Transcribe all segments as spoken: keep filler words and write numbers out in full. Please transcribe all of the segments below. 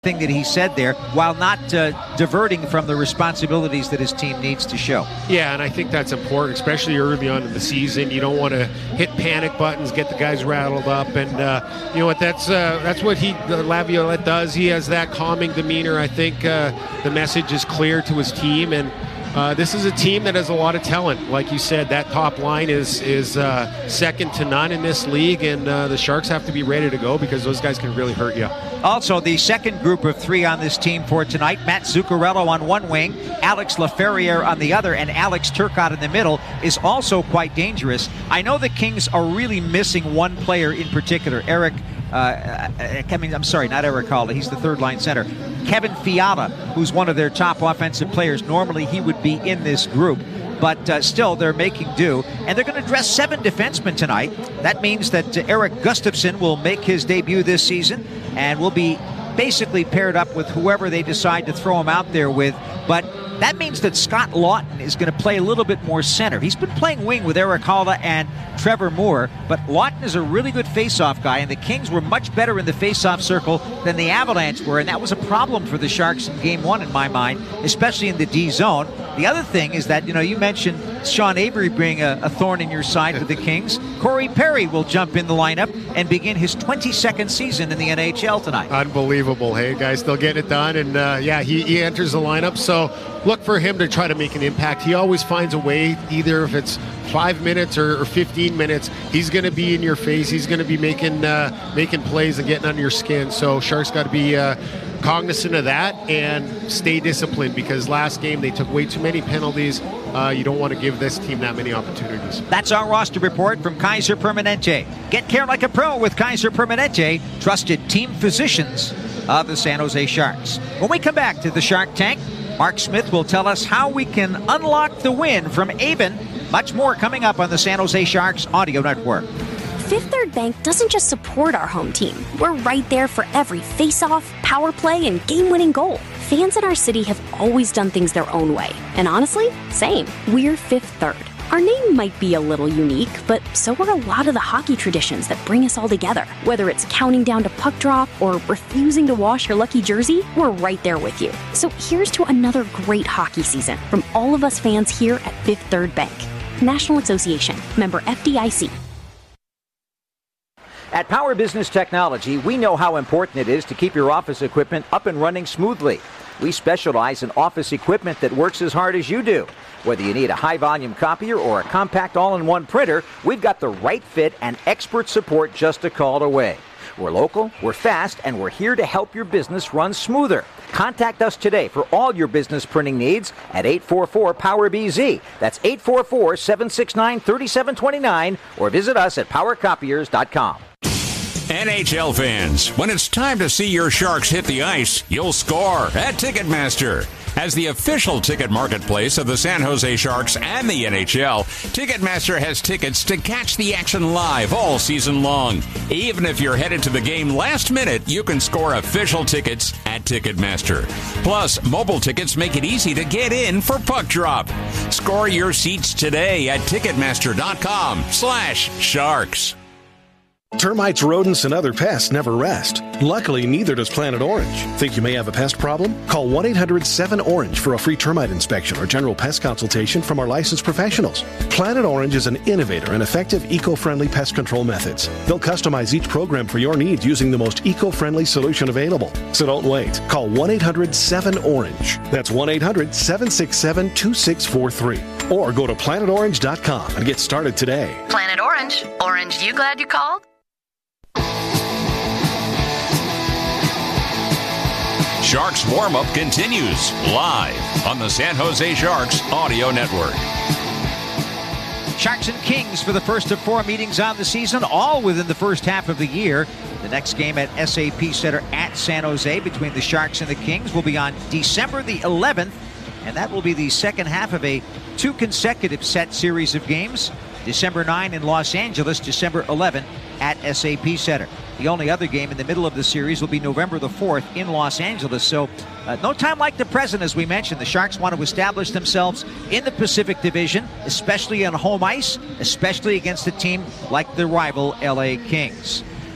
thing that he said there, while not uh, diverting from the responsibilities that his team needs to show. Yeah, and I think that's important, especially early on in the season. You don't want to hit panic buttons, get the guys rattled up, and uh, you know what? That's uh, that's what he uh, Laviolette does. He has that calming demeanor. I think uh, the message is clear to his team, and uh, this is a team that has a lot of talent. Like you said, that top line is is uh, second to none in this league, and uh, the Sharks have to be ready to go because those guys can really hurt you. Also, the second group of three on this team for tonight, Matt Zuccarello on one wing, Alex Laferriere on the other, and Alex Turcotte in the middle is also quite dangerous. I know the Kings are really missing one player in particular, Eric, uh, I mean, I'm sorry, not Eric Halda, he's the third-line center. Kevin Fiala, who's one of their top offensive players. Normally he would be in this group. But uh, still, they're making do. And they're going to dress seven defensemen tonight. That means that uh, Eric Gustafson will make his debut this season and will be basically paired up with whoever they decide to throw him out there with. But that means that Scott Lawton is going to play a little bit more center. He's been playing wing with Eric Halda and Trevor Moore, but Lawton is a really good face-off guy, and the Kings were much better in the face-off circle than the Avalanche were, and that was a problem for the Sharks in game one in my mind, especially in the D zone. The other thing is that, you know, you mentioned Sean Avery being a, a thorn in your side with the Kings. Corey Perry will jump in the lineup and begin his twenty-second season in the N H L tonight. Unbelievable. Hey, guys, still getting it done, and uh, yeah, he, he enters the lineup, so look for him to try to make an impact. He always finds a way, either if it's five minutes or, or fifteen minutes, he's going to be in your face. He's going to be making uh, making plays and getting under your skin. So Sharks got to be uh, cognizant of that and stay disciplined, because last game they took way too many penalties. Uh, you don't want to give this team that many opportunities. That's our roster report from Kaiser Permanente. Get care like a pro with Kaiser Permanente, trusted team physicians of the San Jose Sharks. When we come back to the Shark Tank, Mark Smith will tell us how we can unlock the win from Avon. Much more coming up on the San Jose Sharks Audio Network. Fifth Third Bank doesn't just support our home team. We're right there for every face-off, power play, and game-winning goal. Fans in our city have always done things their own way. And honestly, same. We're Fifth Third. Our name might be a little unique, but so are a lot of the hockey traditions that bring us all together. Whether it's counting down to puck drop or refusing to wash your lucky jersey, we're right there with you. So here's to another great hockey season from all of us fans here at Fifth Third Bank. National Association. Member F D I C. At Power Business Technology, we know how important it is to keep your office equipment up and running smoothly. We specialize in office equipment that works as hard as you do. Whether you need a high-volume copier or a compact all-in-one printer, we've got the right fit and expert support just a call away. We're local, we're fast, and we're here to help your business run smoother. Contact us today for all your business printing needs at eight four four, P O W E R B Z. That's eight four four, seven six nine, three seven two nine, or visit us at power copiers dot com. N H L fans, when it's time to see your Sharks hit the ice, you'll score at Ticketmaster. As the official ticket marketplace of the San Jose Sharks and the N H L, Ticketmaster has tickets to catch the action live all season long. Even if you're headed to the game last minute, you can score official tickets at Ticketmaster. Plus, mobile tickets make it easy to get in for puck drop. Score your seats today at Ticketmaster.com slash Sharks. Termites, rodents, and other pests never rest. Luckily, neither does Planet Orange. Think you may have a pest problem? Call one eight hundred seven orange for a free termite inspection or general pest consultation from our licensed professionals. Planet Orange is an innovator and effective eco-friendly pest control methods. They'll customize each program for your needs using the most eco-friendly solution available. So don't wait. Call one eight hundred seven orange. That's one eight hundred seven six seven two six four three. Or go to planet orange dot com and get started today. Planet Orange. Orange, you glad you called? Sharks warm-up continues live on the San Jose Sharks Audio Network. Sharks and Kings for the first of four meetings on the season, all within the first half of the year. The next game at S A P Center at San Jose between the Sharks and the Kings will be on December the eleventh, and that will be the second half of a two consecutive set series of games. December ninth in Los Angeles, December eleventh at S A P Center. The only other game in the middle of the series will be November the fourth in Los Angeles. So uh, no time like the present, as we mentioned. The Sharks want to establish themselves in the Pacific Division, especially on home ice, especially against a team like the rival L A Kings.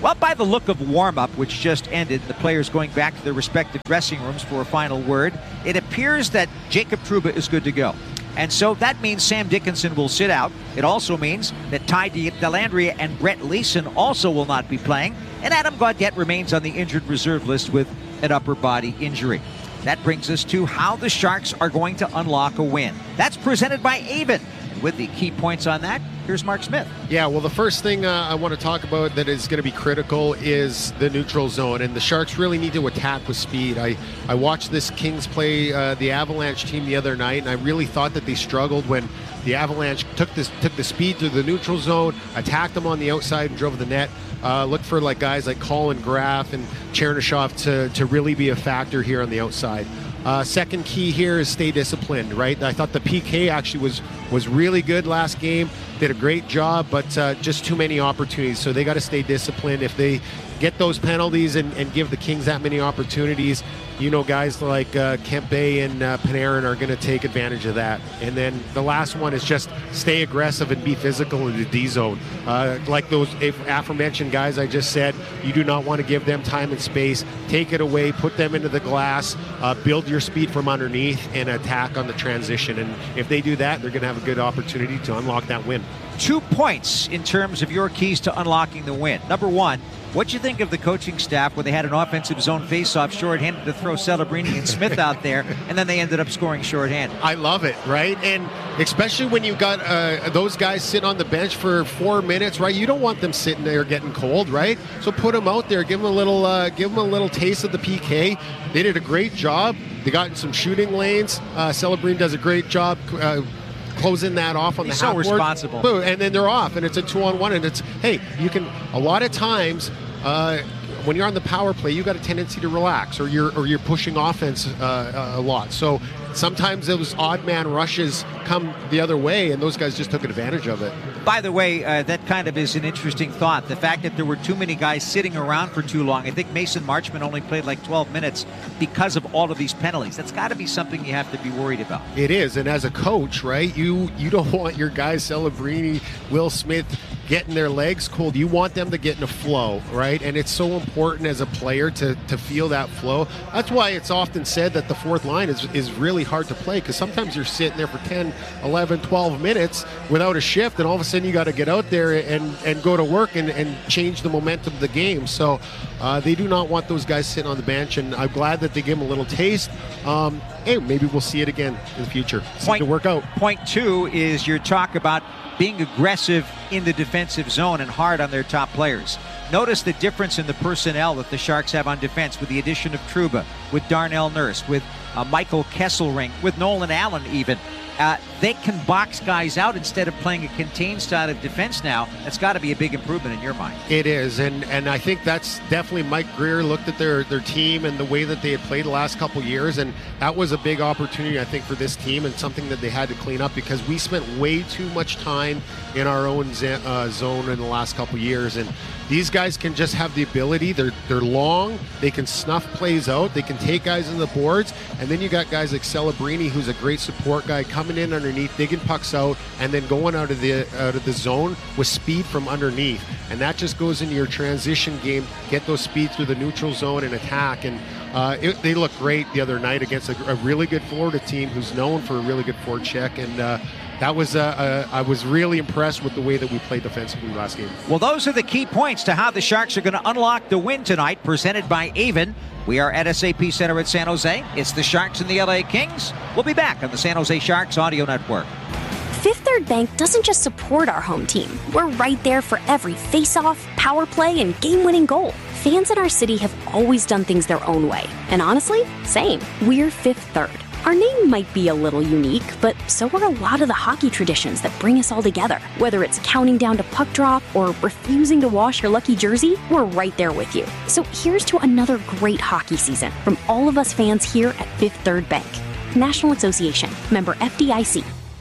Well, by the look of warm-up, which just ended, the players going back to their respective dressing rooms for a final word, it appears that Jacob Trouba is good to go. And so that means Sam Dickinson will sit out. It also means that Ty Dellandrea and Brett Leeson also will not be playing. And Adam Gaudette remains on the injured reserve list with an upper body injury. That brings us to how the Sharks are going to unlock a win. That's presented by Avon. With the key points on that, here's Mark Smith. Yeah, well, the first thing uh, I want to talk about that is going to be critical is the neutral zone, and the Sharks really need to attack with speed. I, I watched this Kings play uh, the Avalanche team the other night, and I really thought that they struggled when the Avalanche took this took the speed through the neutral zone, attacked them on the outside, and drove the net. Uh, look for like guys like Colin Graf and Chernyshov to, to really be a factor here on the outside. Uh, second key here is stay disciplined, right? I thought the P K actually was was really good last game. Did a great job, but uh, just too many opportunities. So they got to stay disciplined. If they get those penalties and, and give the Kings that many opportunities, you know, guys like uh, Kempe and uh, Panarin are going to take advantage of that. And then the last one is just stay aggressive and be physical in the D zone. Uh, like those aforementioned guys I just said, you do not want to give them time and space. Take it away, put them into the glass, uh, build your speed from underneath, and attack on the transition. And if they do that, they're going to have a good opportunity to unlock that win. Two points in terms of your keys to unlocking the win. Number one, what'd you think of the coaching staff where they had an offensive zone faceoff shorthanded to throw Celebrini and Smith out there, and then they ended up scoring shorthanded? I love it, right? And especially when you've got uh, those guys sitting on the bench for four minutes, right? You don't want them sitting there getting cold, right? So put them out there, give them a little, uh, give them a little taste of the P K. They did a great job. They got in some shooting lanes. Uh, Celebrini does a great job Uh, closing that off on He's the so half board. responsible. Boom, and then they're off, and it's a two-on-one, and it's, hey, you can, a lot of times, uh, when you're on the power play, you got a tendency to relax, or you're or you're pushing offense uh, a lot. So sometimes those odd man rushes come the other way, and those guys just took advantage of it. By the way, uh, that kind of is an interesting thought. The fact that there were too many guys sitting around for too long. I think Mason Marchment only played like twelve minutes because of all of these penalties. That's got to be something you have to be worried about. It is, and as a coach, right, you you don't want your guys, Celebrini, Will Smith, getting their legs cold. You want them to get in a flow, right? And it's so important as a player to, to feel that flow. That's why it's often said that the fourth line is, is really hard to play, because sometimes you're sitting there for ten, eleven, twelve minutes without a shift, and all of a sudden you got to get out there and, and go to work and, and change the momentum of the game. So uh, they do not want those guys sitting on the bench, and I'm glad that they give them a little taste. Um, hey, maybe we'll see it again in the future. Seems to work out. Point two is your talk about being aggressive in the defensive zone and hard on their top players. Notice the difference in the personnel that the Sharks have on defense with the addition of Trouba, with Darnell Nurse, with uh, Michael Kesselring, with Nolan Allen even. Uh, they can box guys out instead of playing a contained style of defense now. That's got to be a big improvement in your mind. It is, and and I think that's definitely Mike Greer looked at their, their team and the way that they had played the last couple years, and that was a big opportunity, I think, for this team, and something that they had to clean up, because we spent way too much time in our own z- uh, zone in the last couple years, and these guys can just have the ability. They're they're long. They can snuff plays out. They can take guys in the boards. And then you got guys like Celebrini, who's a great support guy, coming in underneath, digging pucks out, and then going out of the out of the zone with speed from underneath. And that just goes into your transition game. Get those speed through the neutral zone and attack. And uh, it, they looked great the other night against a, a really good Florida team who's known for a really good forward check. And uh, That was, uh, uh, I was really impressed with the way that we played defensively last game. Well, those are the key points to how the Sharks are going to unlock the win tonight, presented by Avon. We are at S A P Center at San Jose. It's the Sharks and the L A Kings. We'll be back on the San Jose Sharks Audio Network. Fifth Third Bank doesn't just support our home team. We're right there for every face-off, power play, and game-winning goal. Fans in our city have always done things their own way. And honestly, same. We're Fifth Third. Our name might be a little unique, but so are a lot of the hockey traditions that bring us all together. Whether it's counting down to puck drop or refusing to wash your lucky jersey, we're right there with you. So here's to another great hockey season from all of us fans here at Fifth Third Bank. National Association. Member F D I C.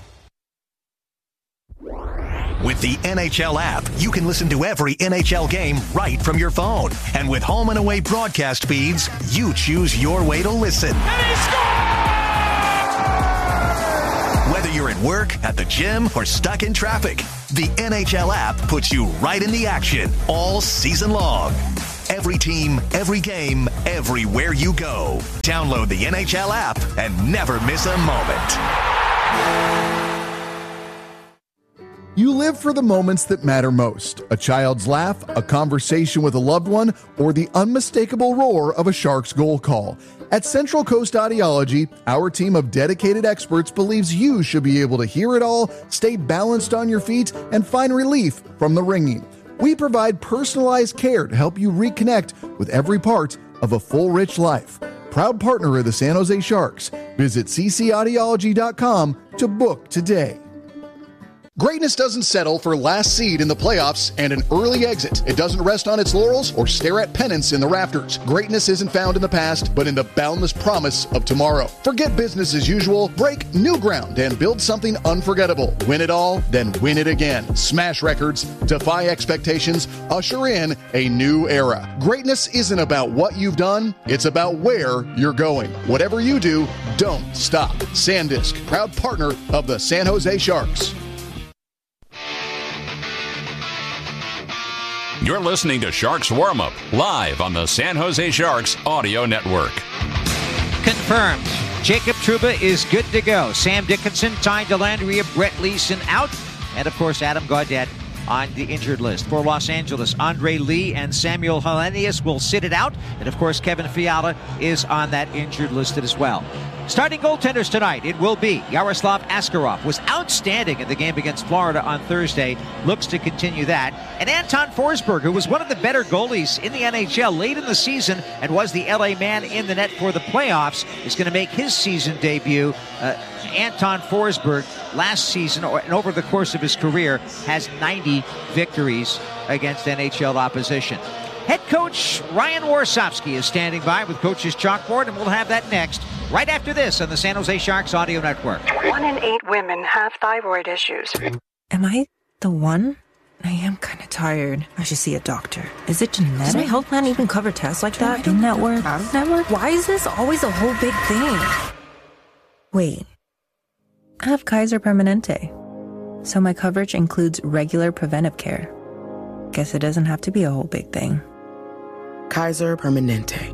With the N H L app, you can listen to every N H L game right from your phone. And with home and away broadcast feeds, you choose your way to listen. And he scores! Whether you're at work, at the gym, or stuck in traffic, the N H L app puts you right in the action all season long. Every team, every game, everywhere you go. Download the N H L app and never miss a moment. You live for the moments that matter most. A child's laugh, a conversation with a loved one, or the unmistakable roar of a Sharks goal call. At Central Coast Audiology, our team of dedicated experts believes you should be able to hear it all, stay balanced on your feet, and find relief from the ringing. We provide personalized care to help you reconnect with every part of a full, rich life. Proud partner of the San Jose Sharks. Visit c c audiology dot com to book today. Greatness doesn't settle for last seed in the playoffs and an early exit. It doesn't rest on its laurels or stare at pennants in the rafters. Greatness isn't found in the past, but in the boundless promise of tomorrow. Forget business as usual, break new ground, and build something unforgettable. Win it all, then win it again. Smash records, defy expectations, usher in a new era. Greatness isn't about what you've done, it's about where you're going. Whatever you do, don't stop. SanDisk, proud partner of the San Jose Sharks. You're listening to Sharks Warm Up, live on the San Jose Sharks Audio Network. Confirmed. Jacob Trouba is good to go. Sam Dickinson, Ty Dellandrea, Brett Leeson out. And, of course, Adam Gaudette on the injured list. For Los Angeles, Andre Lee and Samuel Hellenius will sit it out. And, of course, Kevin Fiala is on that injured list as well. Starting goaltenders tonight, it will be Yaroslav Askarov. Was outstanding in the game against Florida on Thursday. Looks to continue that. And Anton Forsberg, who was one of the better goalies in the N H L late in the season and was the L A man in the net for the playoffs, is going to make his season debut. Uh, Anton Forsberg, last season or, and over the course of his career, has ninety victories against N H L opposition. Head coach Ryan Warsofsky is standing by with Coach's Chalkboard, and we'll have that next, right after this on the San Jose Sharks Audio Network. One in eight women have thyroid issues. Am I the one? I am kind of tired. I should see a doctor. Is it genetic? Does my health plan even cover tests like that? In network? Out of network? Why is this always a whole big thing? Wait. I have Kaiser Permanente. So my coverage includes regular preventive care. Guess it doesn't have to be a whole big thing. Kaiser Permanente.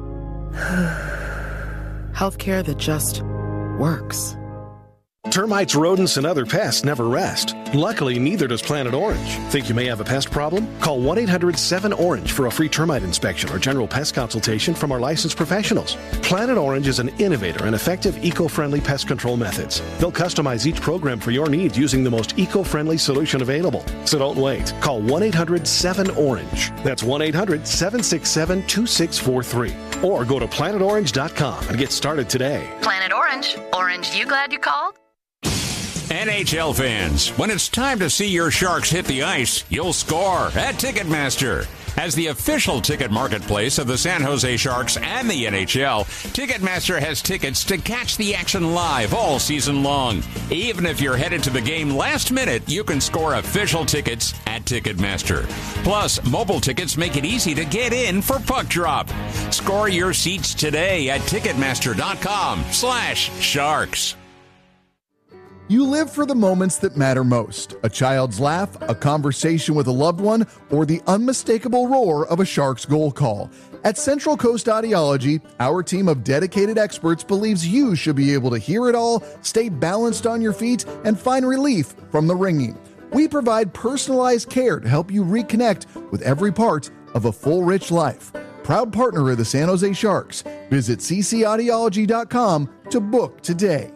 Healthcare that just works. Termites, rodents, and other pests never rest. Luckily, neither does Planet Orange. Think you may have a pest problem? Call one eight hundred seven orange for a free termite inspection or general pest consultation from our licensed professionals. Planet Orange is an innovator and effective eco-friendly pest control methods. They'll customize each program for your needs using the most eco-friendly solution available. So don't wait. Call one eight hundred seven orange. That's one eight hundred seven six seven two six four three. Or go to planet orange dot com and get started today. Planet Orange. Orange, you glad you called? N H L fans, when it's time to see your Sharks hit the ice, you'll score at Ticketmaster. As the official ticket marketplace of the San Jose Sharks and the N H L, Ticketmaster has tickets to catch the action live all season long. Even if you're headed to the game last minute, you can score official tickets at Ticketmaster. Plus, mobile tickets make it easy to get in for puck drop. Score your seats today at Ticketmaster.com slash Sharks. You live for the moments that matter most. A child's laugh, a conversation with a loved one, or the unmistakable roar of a Sharks goal call. At Central Coast Audiology, our team of dedicated experts believes you should be able to hear it all, stay balanced on your feet, and find relief from the ringing. We provide personalized care to help you reconnect with every part of a full, rich life. Proud partner of the San Jose Sharks. Visit c c audiology dot com to book today.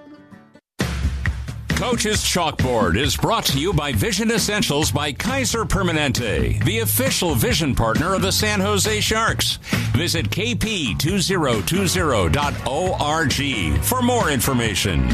Coach's Chalkboard is brought to you by Vision Essentials by Kaiser Permanente, the official vision partner of the San Jose Sharks. Visit k p two zero two zero dot org for more information.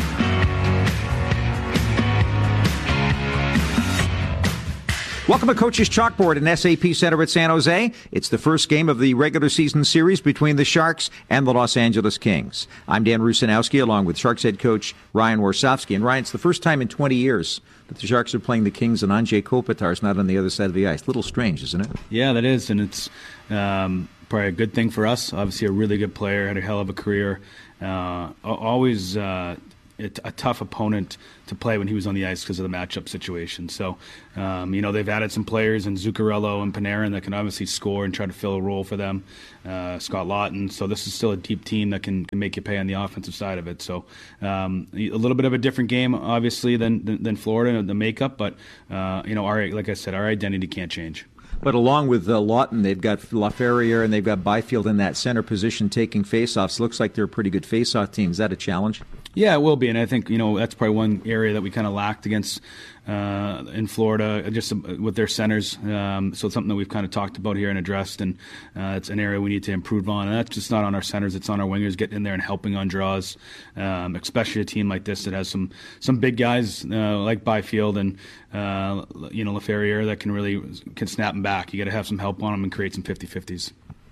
Welcome to Coach's Chalkboard in S A P Center at San Jose. It's the first game of the regular season series between the Sharks and the Los Angeles Kings. I'm Dan Rusanowski along with Sharks head coach Ryan Warsofsky. And Ryan, it's the first time in twenty years that the Sharks are playing the Kings and Anze Kopitar is not on the other side of the ice. A little strange, isn't it? Yeah, that is. And it's um, probably a good thing for us. Obviously a really good player, had a hell of a career. Uh, always uh, it, a tough opponent to play when he was on the ice because of the matchup situation. So, um, you know, they've added some players in Zuccarello and Panarin that can obviously score and try to fill a role for them. Uh, Scott Lawton. So this is still a deep team that can, can make you pay on the offensive side of it. So um, a little bit of a different game, obviously, than than, than Florida, the makeup. But, uh, you know, our like I said, our identity can't change. But along with uh, Lawton, they've got LaFerriere and they've got Byfield in that center position taking faceoffs. Looks like they're a pretty good faceoff team. Is that a challenge? Yeah, it will be, and I think, you know, that's probably one area that we kind of lacked against uh, in Florida, just with their centers. Um, so it's something that we've kind of talked about here and addressed, and uh, it's an area we need to improve on. And that's just not on our centers; it's on our wingers getting in there and helping on draws, um, especially a team like this that has some some big guys uh, like Byfield and uh, you know LaFerriere that can really can snap them back. You got to have some help on them and create some fifty-fifties.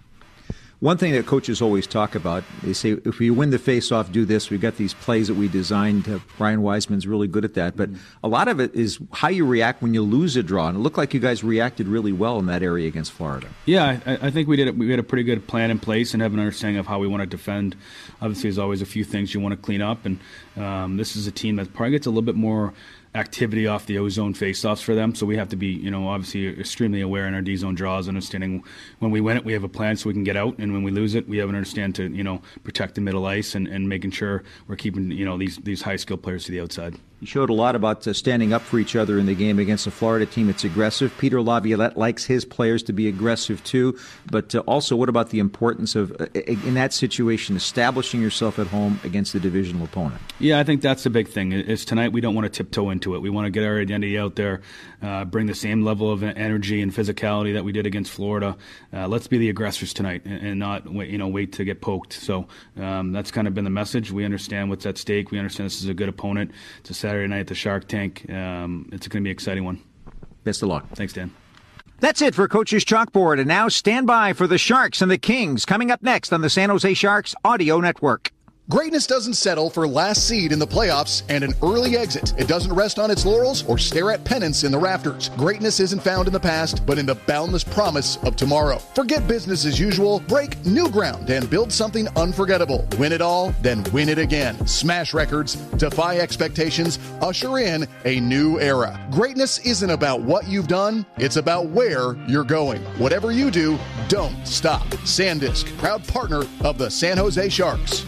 One thing that coaches always talk about, they say, if we win the face-off, do this. We've got these plays that we designed. Uh, Brian Wiseman's really good at that. But a lot of it is how you react when you lose a draw. And it looked like you guys reacted really well in that area against Florida. Yeah, I, I think we did. We had a pretty good plan in place and have an understanding of how we want to defend. Obviously, there's always a few things you want to clean up. And um, this is a team that probably gets a little bit more activity off the O-zone faceoffs for them, so we have to be, you know, obviously extremely aware in our D-zone draws, understanding when we win it, we have a plan so we can get out, and when we lose it, we have an understand to, you know, protect the middle ice and, and making sure we're keeping, you know, these these high-skilled players to the outside. You showed a lot about uh, standing up for each other in the game against the Florida team. It's aggressive. Peter Laviolette likes his players to be aggressive too, but uh, also what about the importance of, uh, in that situation, establishing yourself at home against the divisional opponent? Yeah, I think that's the big thing. Is tonight we don't want to tiptoe into it. We want to get our identity out there, uh, bring the same level of energy and physicality that we did against Florida. Uh, let's be the aggressors tonight and, and not wait, you know, wait to get poked. So um, that's kind of been the message. We understand what's at stake. We understand this is a good opponent. It's a Saturday night at the Shark Tank. Um, it's going to be an exciting one. Best of luck. Thanks, Dan. That's it for Coach's Chalkboard. And now stand by for the Sharks and the Kings coming up next on the San Jose Sharks Audio Network. Greatness doesn't settle for last seed in the playoffs and an early exit. It doesn't rest on its laurels or stare at pennants in the rafters. Greatness isn't found in the past, but in the boundless promise of tomorrow. Forget business as usual, break new ground, and build something unforgettable. Win it all, then win it again. Smash records, defy expectations, usher in a new era. Greatness isn't about what you've done, it's about where you're going. Whatever you do, don't stop. SanDisk, proud partner of the San Jose Sharks.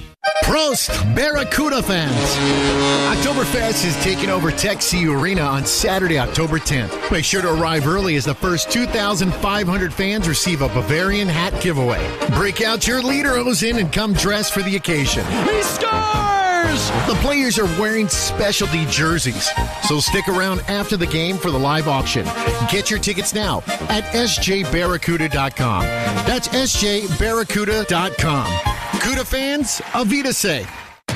Prost, Barracuda fans! Oktoberfest is taking over Tech C U Arena on Saturday, October tenth. Make sure to arrive early as the first two thousand five hundred fans receive a Bavarian hat giveaway. Break out your Lederhosen and come dressed for the occasion. He scores! The players are wearing specialty jerseys, so stick around after the game for the live auction. Get your tickets now at S J Barracuda dot com. That's S J Barracuda dot com. Cuda fans, Avita say.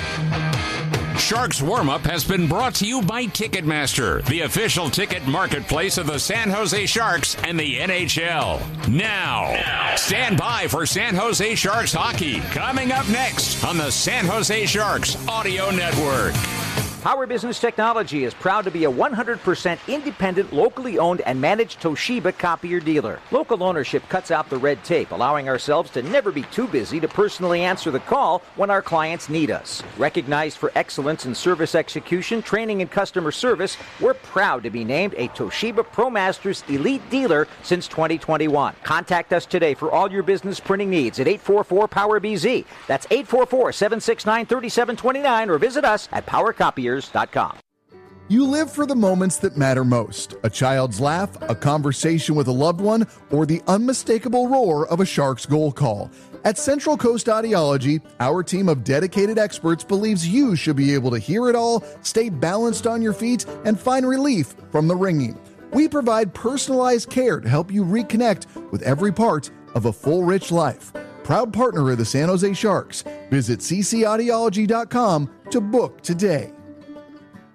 Sharks Warm-Up has been brought to you by Ticketmaster, the official ticket marketplace of the San Jose Sharks and the N H L. Now, now, stand by for San Jose Sharks hockey, coming up next on the San Jose Sharks Audio Network. Power Business Technology is proud to be a one hundred percent independent, locally owned and managed Toshiba copier dealer. Local ownership cuts out the red tape, allowing ourselves to never be too busy to personally answer the call when our clients need us. Recognized for excellence in service execution, training, and customer service, we're proud to be named a Toshiba ProMasters Elite Dealer since twenty twenty-one. Contact us today for all your business printing needs at eight four four power B Z. That's eight four four, seven six nine, three seven two nine, or visit us at power copiers dot com. You live for the moments that matter most. A child's laugh, a conversation with a loved one, or the unmistakable roar of a Sharks goal call. At Central Coast Audiology, our team of dedicated experts believes you should be able to hear it all, stay balanced on your feet, and find relief from the ringing. We provide personalized care to help you reconnect with every part of a full, rich life. Proud partner of the San Jose Sharks. Visit c c audiology dot com to book today.